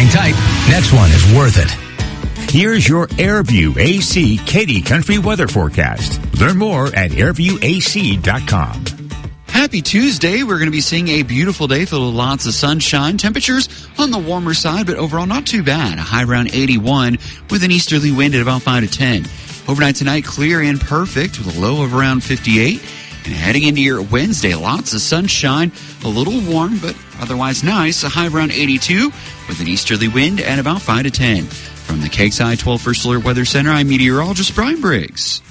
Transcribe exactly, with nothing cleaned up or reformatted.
hang tight. Next one is worth it. Here's your Airview A C Katy Country weather forecast. Learn more at airview a c dot com. Happy Tuesday. We're going to be seeing a beautiful day filled with lots of sunshine. Temperatures on the warmer side, but overall not too bad. A high around eighty-one with an easterly wind at about five to ten. Overnight tonight, clear and perfect with a low of around fifty-eight. And heading into your Wednesday, lots of sunshine, a little warm, but otherwise nice. A high around eighty-two with an easterly wind at about five to ten. From the K X I twelve First Alert Weather Center, I'm meteorologist Brian Briggs.